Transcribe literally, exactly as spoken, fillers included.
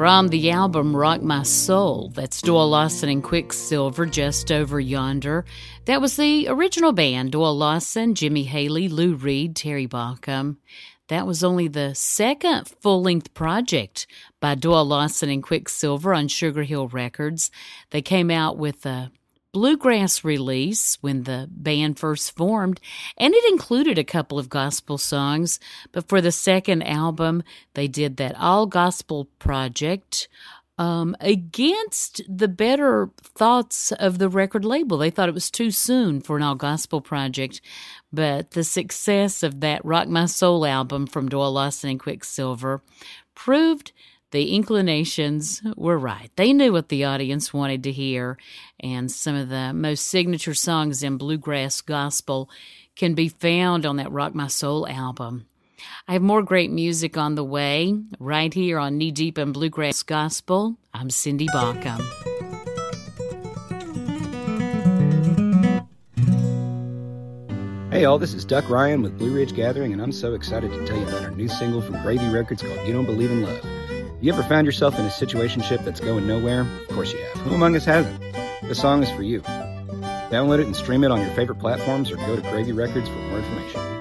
From the album Rock My Soul, that's Doyle Lawson and Quicksilver, Just Over Yonder. That was the original band, Doyle Lawson, Jimmy Haley, Lou Reed, Terry Baucom. That was only the second full-length project by Doyle Lawson and Quicksilver on Sugar Hill Records. They came out with a bluegrass release when the band first formed, and it included a couple of gospel songs. But for the second album, they did that all-gospel project um, against the better thoughts of the record label. They thought it was too soon for an all-gospel project. But the success of that Rock My Soul album from Doyle Lawson and Quicksilver proved the inclinations were right. They knew what the audience wanted to hear, and some of the most signature songs in bluegrass gospel can be found on that Rock My Soul album. I have more great music on the way, right here on Knee Deep in Bluegrass Gospel. I'm Cindy Baucom. Hey all, this is Duck Ryan with Blue Ridge Gathering, and I'm so excited to tell you about our new single from Gravy Records called You Don't Believe in Love. You ever found yourself in a situationship that's going nowhere? Of course you have. Who among us hasn't? The song is for you. Download it and stream it on your favorite platforms or go to Gravy Records for more information.